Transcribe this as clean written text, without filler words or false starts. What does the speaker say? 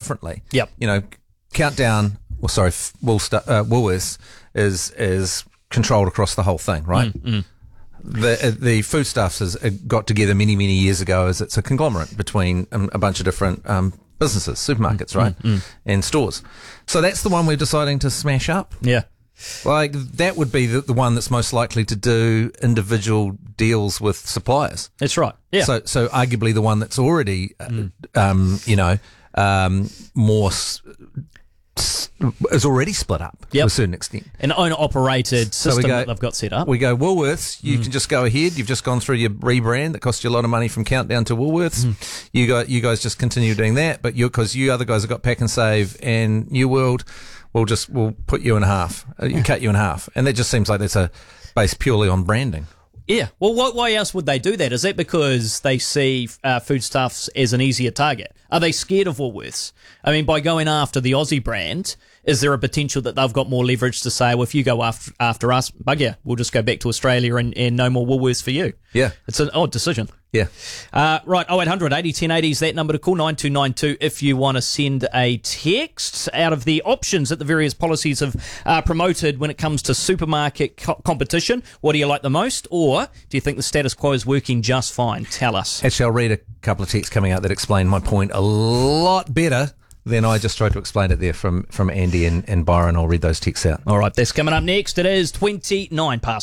differently. Yep. You know, Countdown, Woolworths is controlled across the whole thing, right? The Foodstuffs has got together many years ago as it's a conglomerate between a bunch of different businesses, supermarkets, right, and stores. So that's the one we're deciding to smash up. Yeah. Like, that would be the one that's most likely to do individual deals with suppliers. That's right. Yeah. So arguably the one that's already, more is already split up to a certain extent. An owner-operated system that they've got set up. We go, Woolworths, you can just go ahead. You've just gone through your rebrand that cost you a lot of money from Countdown to Woolworths. You guys just continue doing that, but because you other guys have got Pack and Save and New World, we'll put you in half, cut you in half. And that just seems like that's based purely on branding. Yeah. Well, why else would they do that? Is that because they see Foodstuffs as an easier target? Are they scared of Woolworths? I mean, by going after the Aussie brand, is there a potential that they've got more leverage to say, well, if you go after us, bugger, we'll just go back to Australia and no more Woolworths for you? Yeah. It's an odd decision. Yeah. Right, 0800 80 1080 is that number to call, 9292 if you want to send a text. Out of the options that the various policies have promoted when it comes to supermarket competition, what do you like the most? Or do you think the status quo is working just fine? Tell us. Actually, I'll read a couple of texts coming out that explain my point a lot better than I just tried to explain it there from Andy and Byron. I'll read those texts out. All right, that's coming up next. It is 29 past.